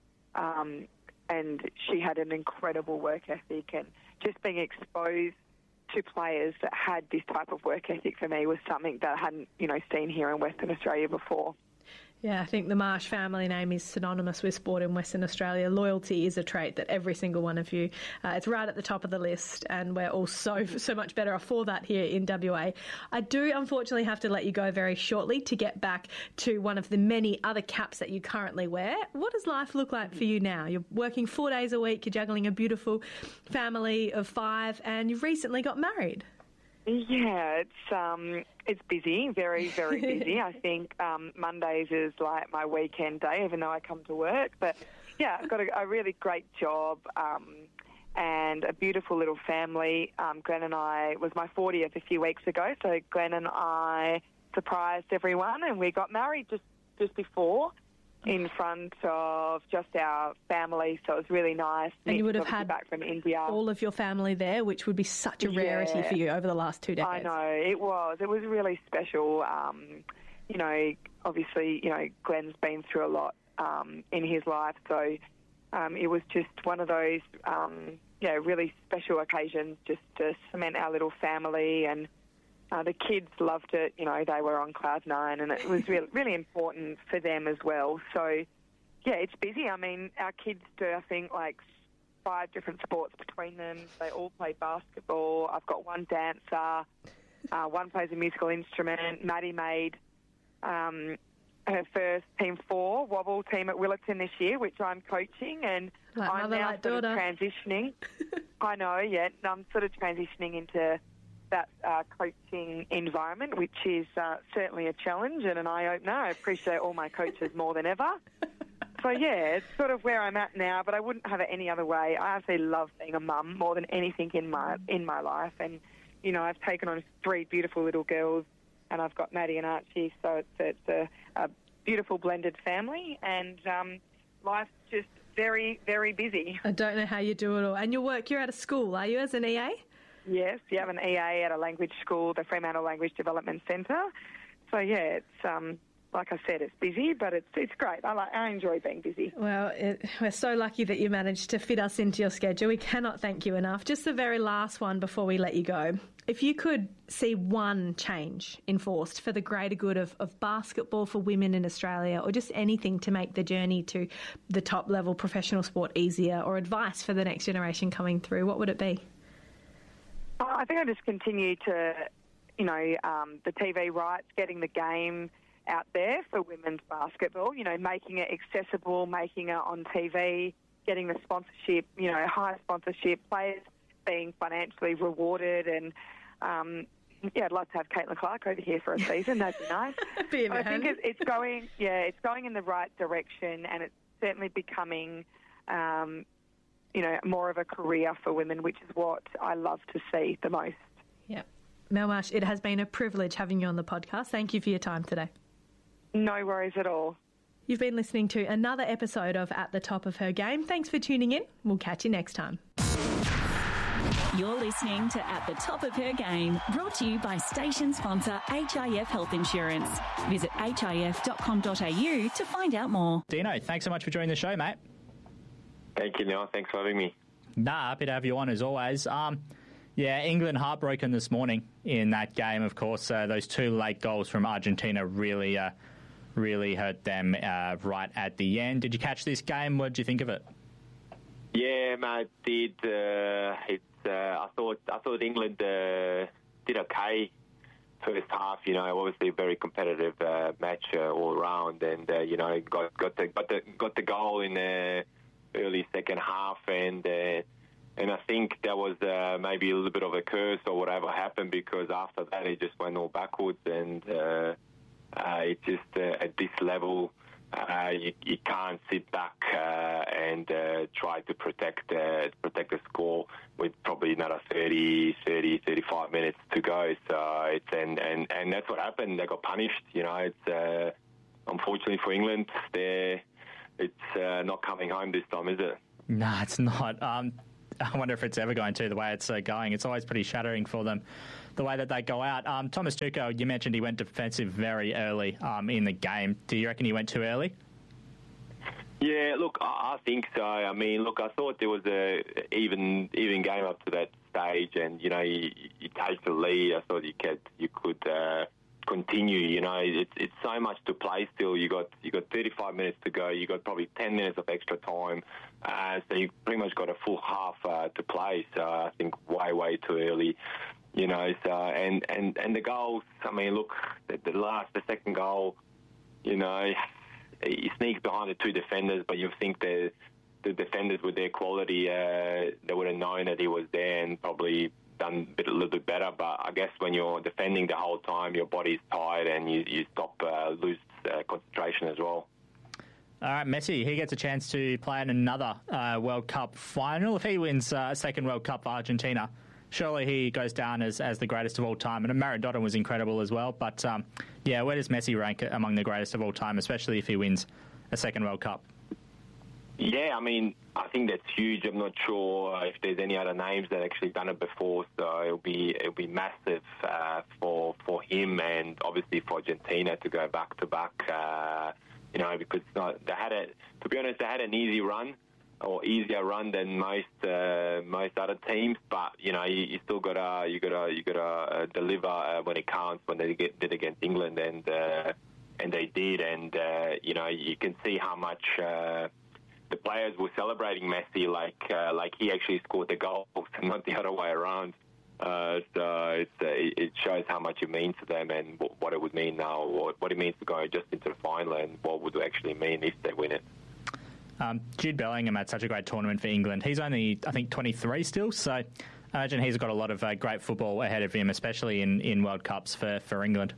[SPEAKER 6] um, and she had an incredible work ethic, and just being exposed to players that had this type of work ethic for me was something that I hadn't, you know, seen here in Western Australia before.
[SPEAKER 4] Yeah, I think the Marsh family name is synonymous with sport in Western Australia. Loyalty is a trait that every single one of you, uh, it's right at the top of the list, and we're all so, so much better off for that here in W A. I do unfortunately have to let you go very shortly to get back to one of the many other caps that you currently wear. What does life look like for you now? You're working four days a week, you're juggling a beautiful family of five, and you've recently got married.
[SPEAKER 6] Yeah, it's um, it's busy, very, very busy. I think um, Mondays is like my weekend day, even though I come to work. But, yeah, I've got a, a really great job um, and a beautiful little family. Um, Glenn and I, it was my fortieth a few weeks ago, so Glenn and I surprised everyone, and we got married just, just before in front of just our family, so it was really nice.
[SPEAKER 4] And you would have had
[SPEAKER 6] back from India.
[SPEAKER 4] All of your family there, which would be such a rarity
[SPEAKER 6] yeah.
[SPEAKER 4] for you over the last two decades.
[SPEAKER 6] I know, it was. It was really special. Um, you know, obviously, you know, Glenn's been through a lot um, in his life, so um, it was just one of those, um, yeah, really special occasions just to cement our little family. And Uh, the kids loved it. You know, they were on cloud nine, and it was really, really important for them as well. So, yeah, it's busy. I mean, our kids do, I think, like five different sports between them. They all play basketball. I've got one dancer. Uh, one plays a musical instrument. Maddie made um, her first Team four wobble team at Willetton this year, which I'm coaching, and
[SPEAKER 4] like
[SPEAKER 6] I'm
[SPEAKER 4] mother,
[SPEAKER 6] now
[SPEAKER 4] like
[SPEAKER 6] sort
[SPEAKER 4] daughter.
[SPEAKER 6] of transitioning. I know, yeah. I'm sort of transitioning into that uh, coaching environment, which is uh, certainly a challenge and an eye-opener. I appreciate all my coaches more than ever. So, yeah, it's sort of where I'm at now, but I wouldn't have it any other way. I absolutely love being a mum more than anything in my in my life. And, you know, I've taken on three beautiful little girls, and I've got Maddie and Archie, so it's, it's a, a beautiful blended family, and um, life's just very, very busy.
[SPEAKER 4] I don't know how you do it all. And your work, you're at a school, are you, as an E A?
[SPEAKER 6] Yes, you have an E A at a language school, the Fremantle Language Development Centre. So, yeah, it's um, like I said, it's busy, but it's it's great. I like, I enjoy being busy.
[SPEAKER 4] Well, it, we're so lucky that you managed to fit us into your schedule. We cannot thank you enough. Just the very last one before we let you go. If you could see one change enforced for the greater good of, of basketball for women in Australia, or just anything to make the journey to the top level professional sport easier, or advice for the next generation coming through, what would it be?
[SPEAKER 6] I think I just continue to, you know, um, the T V rights, getting the game out there for women's basketball, you know, making it accessible, making it on T V, getting the sponsorship, you know, high sponsorship, players being financially rewarded. And, um, yeah, I'd love to have Caitlin Clark over here for a season. That'd be nice.
[SPEAKER 4] be
[SPEAKER 6] I think it, it's going, yeah, it's going in the right direction, and it's certainly becoming um, you know, more of a career for women, which is what I love to see the most.
[SPEAKER 4] Yeah. Mel Marsh, it has been a privilege having you on the podcast. Thank you for your time today.
[SPEAKER 6] No worries at all.
[SPEAKER 4] You've been listening to another episode of At the Top of Her Game. Thanks for tuning in. We'll catch you next time.
[SPEAKER 3] You're listening to At the Top of Her Game, brought to you by station sponsor H I F Health Insurance. Visit h i f dot com dot a u to find out more.
[SPEAKER 9] Dino, thanks so much for joining the show, mate.
[SPEAKER 11] Thank you, Neil. Thanks for having me.
[SPEAKER 9] Nah, happy to have you on as always. Um, yeah, England heartbroken this morning in that game, of course. Uh, those two late goals from Argentina really uh, really hurt them uh, right at the end. Did you catch this game? What did you think of it?
[SPEAKER 11] Yeah, mate, did. Uh, it's. Uh, I thought. I thought England uh, did okay first half. You know, obviously a very competitive uh, match uh, all around, and uh, you know, got got the got the got the goal in the early second half, and uh, and I think that was uh, maybe a little bit of a curse or whatever happened, because after that it just went all backwards, and uh, uh, it just uh, at this level. Uh, you, you can't sit back uh, and uh, try to protect uh, protect the score with probably another thirty, thirty, thirty-five minutes to go. So it's and, and, and that's what happened. They got punished. You know, it's uh, unfortunately for England, they're it's uh, not coming home this time, is it?
[SPEAKER 9] No, it's not. Um, I wonder if it's ever going to, the way it's uh, going. It's always pretty shattering for them, the way that they go out. Um, Thomas Tuchel, you mentioned he went defensive very early um, in the game. Do you reckon he went too early?
[SPEAKER 11] Yeah, look, I think so. I mean, look, I thought there was a even even game up to that stage, and you know, you, you take the lead. I thought you could you could uh, continue. You know, it's it's so much to play still. You got you got thirty-five minutes to go. You got probably ten minutes of extra time, uh, so you pretty much got a full half uh, to play. So I think way way too early. You know, so and and and the goals. I mean, look, the, the last the second goal. You know. He sneaks behind the two defenders, but you think the the defenders with their quality, uh, they would have known that he was there and probably done a, bit, a little bit better. But I guess when you're defending the whole time, your body's tired and you, you stop, uh, lose uh, concentration as well.
[SPEAKER 9] All right, Messi, he gets a chance to play in another uh, World Cup final. If he wins uh, a second World Cup for Argentina, surely he goes down as, as the greatest of all time. And Maradona was incredible as well. But, um, yeah, where does Messi rank among the greatest of all time, especially if he wins a second World Cup?
[SPEAKER 11] Yeah, I mean, I think that's huge. I'm not sure if there's any other names that actually done it before, so it'll be it'll be massive uh, for for him and obviously for Argentina to go back to back. Uh, you know, because not, they had a to be honest, they had an easy run. Or easier run than most uh, most other teams, but you know you, you still gotta you gotta you gotta uh, deliver uh, when it counts. When they get, did against England, and uh, and they did, and uh, you know you can see how much uh, the players were celebrating Messi, like uh, like he actually scored the goals, and not the other way around. Uh, so it's, uh, it shows how much it means to them, and what it would mean now, what, what it means to go just into the final, and what would it actually mean if they win it.
[SPEAKER 9] Um, Jude Bellingham had such a great tournament for England. He's only, I think, twenty-three still, so I imagine he's got a lot of uh, great football ahead of him, especially in, in World Cups for, for England.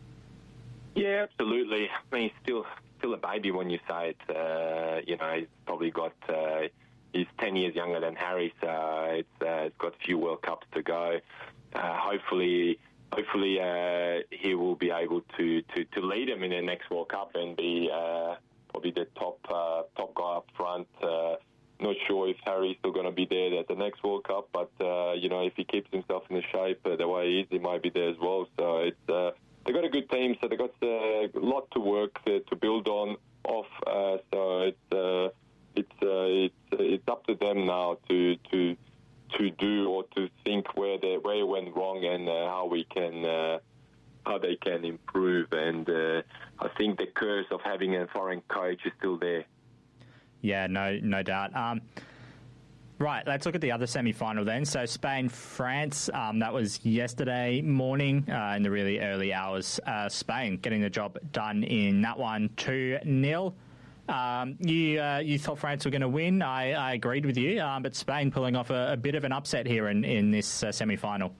[SPEAKER 11] Yeah, absolutely. I mean, he's still still a baby when you say it. Uh, you know, he's probably got uh, he's ten years younger than Harry, so it's, uh, it's got a few World Cups to go. Uh, hopefully, hopefully uh, he will be able to, to, to lead him in the next World Cup and be. Uh, Probably the top uh, top guy up front. Uh, not sure if Harry's still going to be there at the next World Cup, but uh, you know if he keeps himself in the shape uh, the way he is, he might be there as well. So it's uh, they got a good team, so they got a lot to work uh, to build on off. Uh, so it's uh, it's uh, it's it's up to them now to to to do or to think where they where it went wrong and uh, how we can. Uh, how they can improve, and uh, I think the curse of having a foreign coach is still there.
[SPEAKER 9] Yeah, no no doubt. Um, right, let's look at the other semi-final then. So Spain-France, um, that was yesterday morning uh, in the really early hours. Uh, Spain getting the job done in that one, two nil. Um, you uh, you thought France were going to win. I, I agreed with you, um, but Spain pulling off a, a bit of an upset here in, in this uh, semi-final.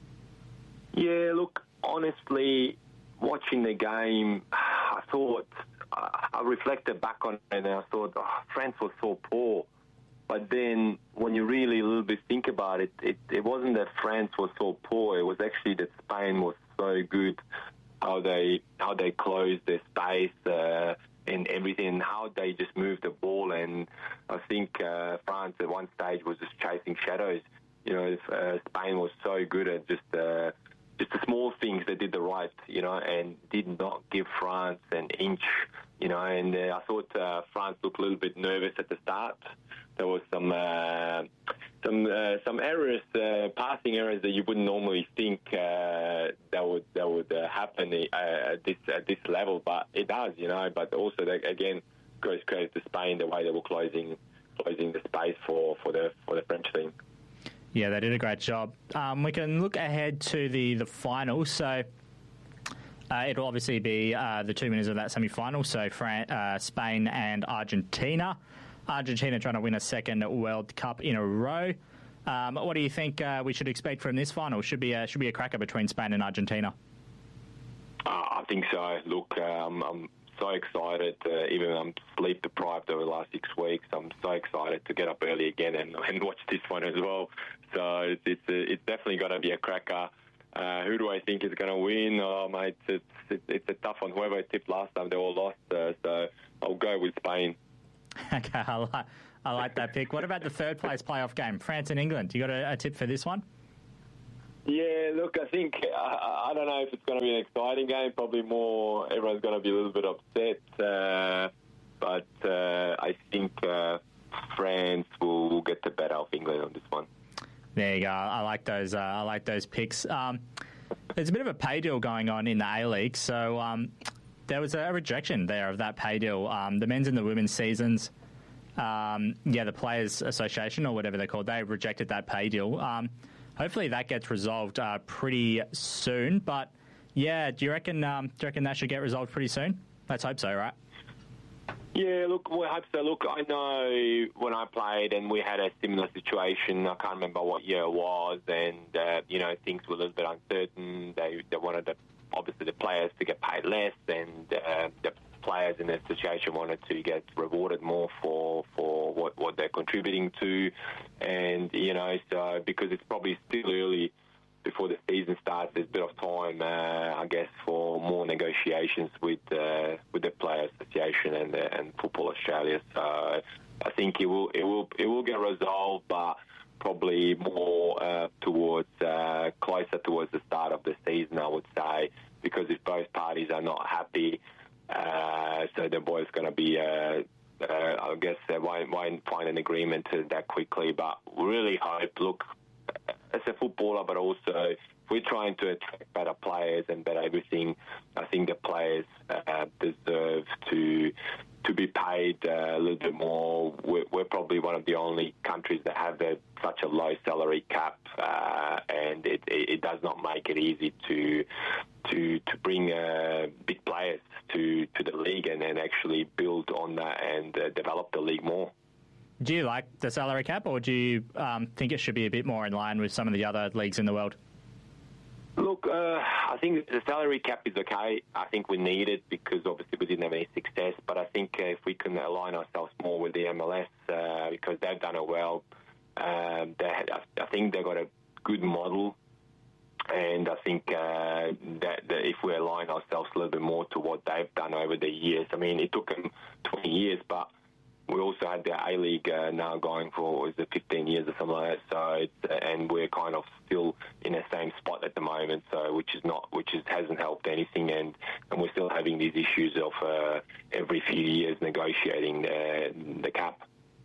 [SPEAKER 11] Yeah, look, honestly, watching the game, I thought, I reflected back on it and I thought, oh, France was so poor. But then when you really a little bit think about it, it, it wasn't that France was so poor. It was actually that Spain was so good, how they how they closed their space uh, and everything, and how they just moved the ball. And I think uh, France at one stage was just chasing shadows. You know, uh, Spain was so good at just... Uh, Just the small things they did the right, you know, and did not give France an inch, you know. And uh, I thought uh, France looked a little bit nervous at the start, there was some uh, some uh, some errors, uh, passing errors that you wouldn't normally think uh, that would that would uh, happen uh, at this at this level, but it does, you know. But also, that, again, goes credit to Spain the way they were closing closing the space for, for the for the French team.
[SPEAKER 9] Yeah, they did a great job. Um, we can look ahead to the the final. So. Uh, it'll obviously be uh, the two winners of that semi-final, so Fran- uh, Spain and Argentina. Argentina trying to win a second World Cup in a row. Um, what do you think uh, we should expect from this final? Should be a, should be a cracker between Spain and Argentina.
[SPEAKER 11] Uh, I think so. Look, um, I'm so excited. Uh, even though I'm sleep deprived over the last six weeks, I'm so excited to get up early again and, and watch this one as well. So it's it's, a, it's definitely going to be a cracker. Uh, who do I think is going to win? Oh, mate, it's, it's, it's a tough one. Whoever I tipped last time, they all lost. Uh, so I'll go with Spain.
[SPEAKER 9] Okay, I like, I like that pick. What about the third place playoff game, France and England? You got a, a tip for this one?
[SPEAKER 11] Yeah, look, I think, I, I don't know if it's going to be an exciting game. Probably more, everyone's going to be a little bit upset. Uh, but uh, I think uh, France will, will get the better of England on this one.
[SPEAKER 9] There you go. I like those. Uh, I like those picks. Um, there's a bit of a pay deal going on in the A-League, so um, there was a rejection there of that pay deal. Um, the men's and the women's seasons, um, yeah, the Players Association or whatever they're called, they rejected that pay deal. Um, hopefully that gets resolved uh, pretty soon. But yeah, do you reckon? Um, do you reckon that should get resolved pretty soon? Let's hope so, right?
[SPEAKER 11] Yeah, look, we hope so. Look, I know when I played and we had a similar situation, I can't remember what year it was, and, uh, you know, things were a little bit uncertain. They, they wanted, the, obviously, the players to get paid less, and uh, the players in the association wanted to get rewarded more for, for what, what they're contributing to. And, you know, so because it's probably still early before the season starts, there's a bit of time, uh, I guess, for more negotiations with uh, with the Players Association and uh, and Football Australia. So I think it will it will it will get resolved, but probably more uh, towards uh, closer towards the start of the season, I would say, because if both parties are not happy, uh, so the boys going to be. Uh, uh, I guess they won't, won't find an agreement that quickly, but we really hope. Look. As a footballer, but also if we're trying to attract better players and better everything, I think the players uh, deserve to to be paid uh, a little bit more. We're, we're probably one of the only countries that have a, such a low salary cap, uh, and it, it, it does not make it easy to to to bring uh, big players to, to the league and, and actually build on that and uh, develop the league more.
[SPEAKER 9] Do you like the salary cap, or do you um, think it should be a bit more in line with some of the other leagues in the world?
[SPEAKER 11] Look, uh, I think the salary cap is okay. I think we need it because obviously we didn't have any success. But I think uh, if we can align ourselves more with the M L S, uh, because they've done it well, um, they had, I think they've got a good model. And I think uh, that, that if we align ourselves a little bit more to what they've done over the years, I mean, it took them twenty years, but we also had the A-League uh, now going for is it fifteen years or something like that. So, it's, uh, and we're kind of still in the same spot at the moment. So, which is not, which is, hasn't helped anything, and, and we're still having these issues of uh, every few years negotiating uh, the cap.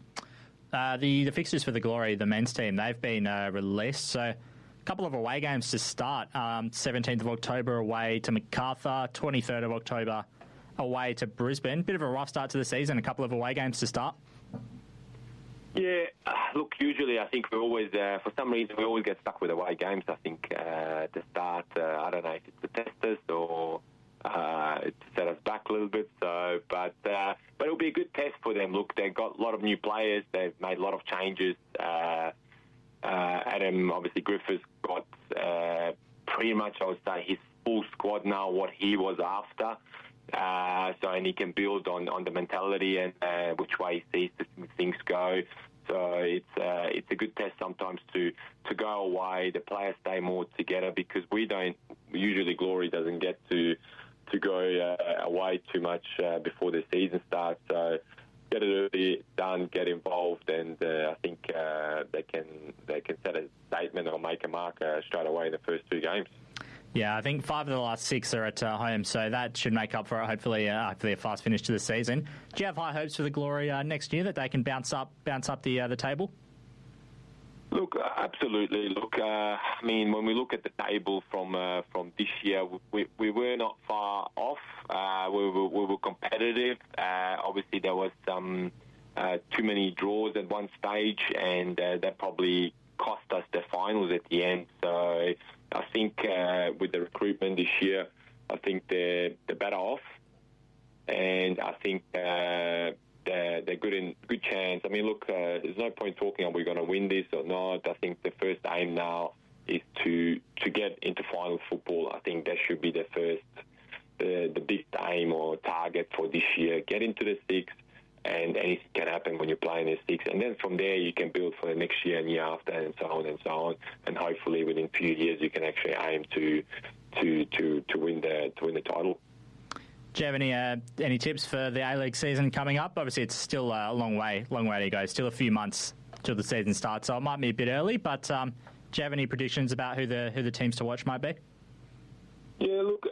[SPEAKER 9] Uh, the the fixtures for the Glory, the men's team, they've been uh, released. So, a couple of away games to start. Um, seventeenth of October away to Macarthur, twenty-third of October. Away to Brisbane. Bit of a rough start to the season, a couple of away games to start.
[SPEAKER 11] Yeah, uh, look, usually I think we always, uh, for some reason, we always get stuck with away games. I think uh, to start, uh, I don't know if it's to test us or uh, to set us back a little bit. So, but uh, but it'll be a good test for them. Look, they've got a lot of new players. They've made a lot of changes. Uh, uh, Adam, obviously, Griffiths got uh, pretty much, I would say, his full squad now, what he was after. Uh, so and he can build on, on the mentality and uh, which way he sees things go. So it's uh, it's a good test sometimes to, to go away. The players stay more together because we don't usually Glory doesn't get to to go uh, away too much uh, before the season starts. So get it early done, get involved, and uh, I think uh, they can they can set a statement or make a mark uh, straight away in the first two games.
[SPEAKER 9] Yeah, I think five of the last six are at uh, home, so that should make up for it. Hopefully, uh, hopefully a fast finish to the season. Do you have high hopes for the Glory uh, next year that they can bounce up, bounce up the uh, the table?
[SPEAKER 11] Look, uh, absolutely. Look, uh, I mean, when we look at the table from uh, from this year, we, we were not far off. Uh, we, were, we were competitive. Uh, obviously, there was some uh, too many draws at one stage, and uh, that probably cost us the finals at the end. So I think uh, with the recruitment this year, I think they're, they're better off, and I think uh, they're, they're good in good chance. I mean, look, uh, there's no point talking are we going to win this or not. I think the first aim now is to to get into final football. I think that should be the first, the the big aim or target for this year. Get into the six, and anything can happen when you're playing the six. And then from there, you can build for the next year and year after, and so on and so on. And hopefully, within a few years, you can actually aim to to to to win the to win the title.
[SPEAKER 9] Do you have any uh, any tips for the A-League season coming up? Obviously, it's still uh, a long way, long way to go. Still a few months till the season starts, so it might be a bit early. But um, do you have any predictions about who the who the teams to watch might be?
[SPEAKER 11] Yeah, look,